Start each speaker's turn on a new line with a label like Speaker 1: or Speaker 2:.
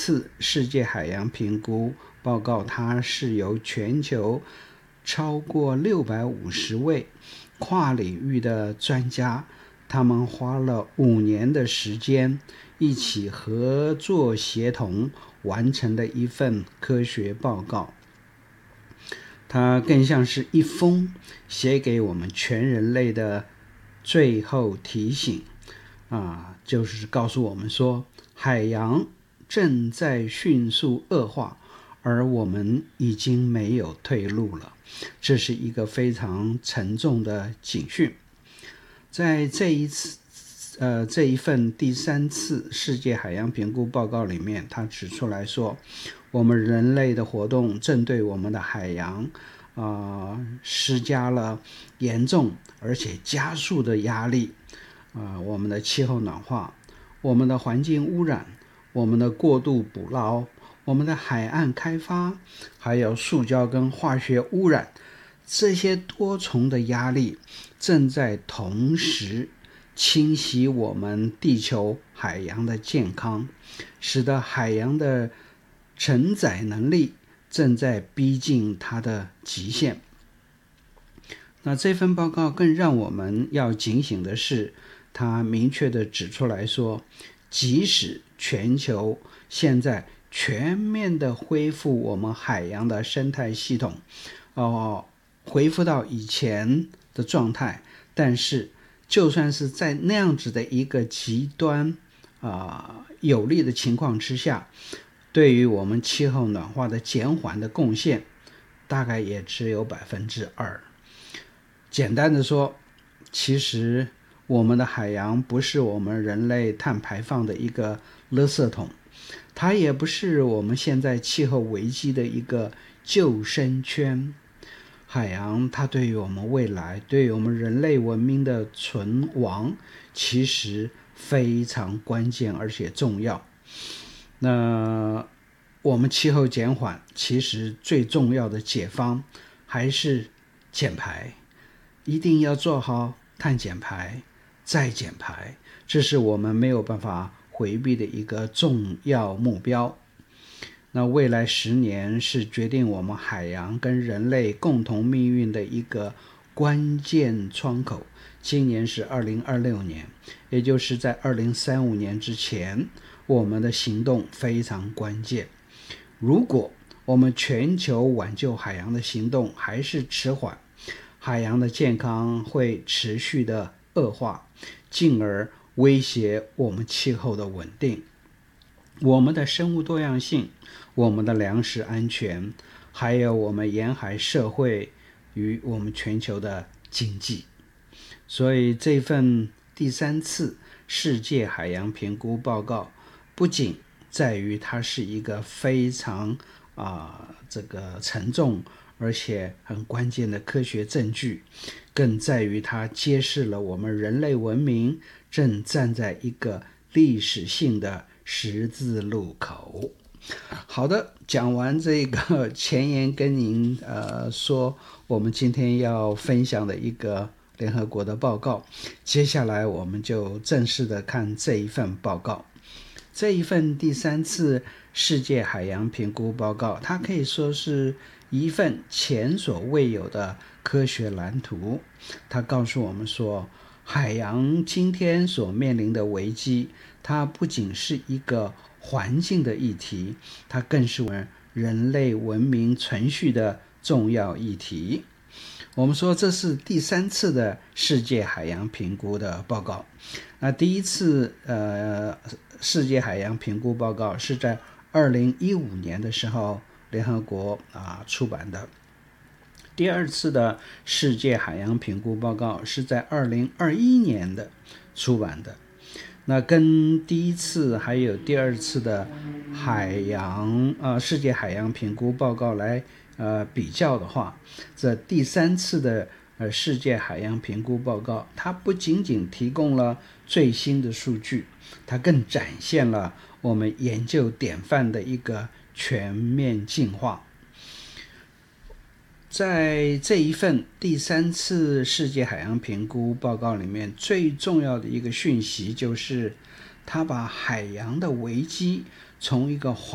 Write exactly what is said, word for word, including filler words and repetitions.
Speaker 1: 次世界海洋评估报告，它是由全球超过六百五十位跨领域的专家，他们花了五年的时间，一起合作协同完成的一份科学报告。它更像是一封写给我们全人类的最后提醒啊，就是告诉我们说，海洋正在迅速恶化，而我们已经没有退路了。这是一个非常沉重的警讯。在这一次呃，这一份第三次世界海洋评估报告里面，他指出来说，我们人类的活动正对我们的海洋呃，施加了严重而且加速的压力。呃，我们的气候暖化，我们的环境污染，我们的过度捕捞，我们的海岸开发，还有塑胶跟化学污染，这些多重的压力正在同时侵袭我们地球海洋的健康，使得海洋的承载能力正在逼近它的极限。那这份报告更让我们要警醒的是，它明确地指出来说，即使全球现在全面地恢复我们海洋的生态系统，呃，恢复到以前的状态，但是就算是在那样子的一个极端呃、有利的情况之下，对于我们气候暖化的减缓的贡献大概也只有 百分之二。 简单的说，其实我们的海洋不是我们人类碳排放的一个垃圾桶，它也不是我们现在气候危机的一个救生圈。海洋它对于我们未来，对于我们人类文明的存亡其实非常关键而且重要。那我们气候减缓，其实最重要的解方还是减排，一定要做好碳减排再减排，这是我们没有办法回避的一个重要目标。那未来十年是决定我们海洋跟人类共同命运的一个关键窗口。今年是二零二六年，也就是在二零三五年之前，我们的行动非常关键。如果我们全球挽救海洋的行动还是迟缓，海洋的健康会持续的恶化，进而威胁我们气候的稳定，我们的生物多样性，我们的粮食安全，还有我们沿海社会与我们全球的经济。所以这份第三次世界海洋评估报告不仅在于它是一个非常啊、呃、这个沉重而且很关键的科学证据，更在于它揭示了我们人类文明正站在一个历史性的十字路口。好的，讲完这个前言，跟您呃说我们今天要分享的一个联合国的报告，接下来我们就正式的看这一份报告。这一份第三次世界海洋评估报告，它可以说是一份前所未有的科学蓝图。它告诉我们说，海洋今天所面临的危机，它不仅是一个环境的议题，它更是我们人类文明存续的重要议题。我们说这是第三次的世界海洋评估的报告。那第一次呃世界海洋评估报告是在二零一五年的时候联合国啊出版的。第二次的世界海洋评估报告是在二零二一年的出版的。那跟第一次还有第二次的海洋呃世界海洋评估报告来呃比较的话，这第三次的呃世界海洋评估报告，它不仅仅提供了最新的数据，它更展现了我们研究典范的一个全面进化。在这一份第三次世界海洋评估报告里面，最重要的一个讯息就是它把海洋的危机从一个